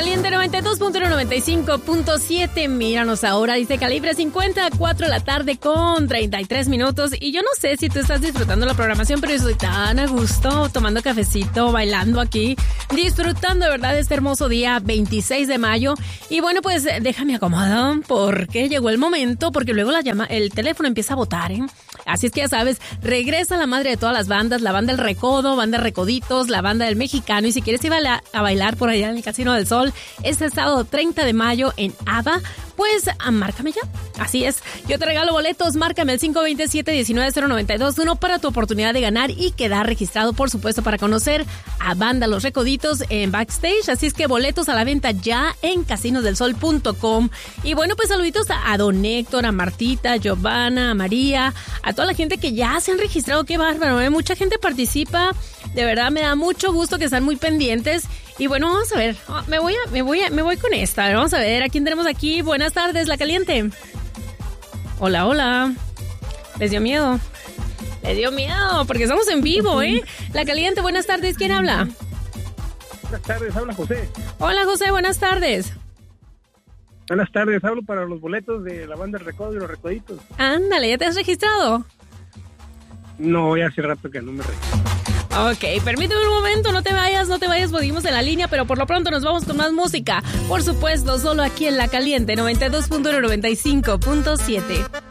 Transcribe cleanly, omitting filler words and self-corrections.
Caliente 92.195.7. Míranos ahora, dice Calibre 50, 4 de la tarde con 33 minutos. Y yo no sé si tú estás disfrutando la programación, pero yo estoy tan a gusto tomando cafecito, bailando aquí, disfrutando de verdad este hermoso día 26 de mayo. Y bueno, pues déjame acomodar porque llegó el momento, porque luego el teléfono empieza a botar, ¿eh? Así es que ya sabes, regresa la madre de todas las bandas, la banda El Recodo, banda Recoditos, la banda del Mexicano. Y si quieres ir a bailar por allá en el Casino del Sol, este sábado 30 de mayo en ABA, pues márcame ya. Así es, yo te regalo boletos, márcame el 527-190921 para tu oportunidad de ganar y quedar registrado, por supuesto, para conocer a banda Los Recoditos en backstage. Así es que boletos a la venta ya en casinosdelsol.com. Y bueno, pues saluditos a Don Héctor, a Martita, a Giovanna, a María, a toda la gente que ya se han registrado. Qué bárbaro, ¿eh? Mucha gente participa. De verdad me da mucho gusto que están muy pendientes. Y bueno, vamos a ver, me voy con esta. A ver, vamos a ver, ¿a quién tenemos aquí? Buenas tardes, La Caliente. Hola, hola. ¿Les dio miedo? Les dio miedo, porque estamos en vivo, ¿eh? La Caliente, buenas tardes, ¿quién habla? Buenas tardes, habla José. Hola, José, buenas tardes. Buenas tardes, hablo para los boletos de la banda El Recodo y Los Recoditos. Ándale, ¿ya te has registrado? No, ya hace rato que no me registro. Ok, permíteme un momento, no te vayas, seguimos en la línea, pero por lo pronto nos vamos con más música. Por supuesto, solo aquí en La Caliente 92.195.7.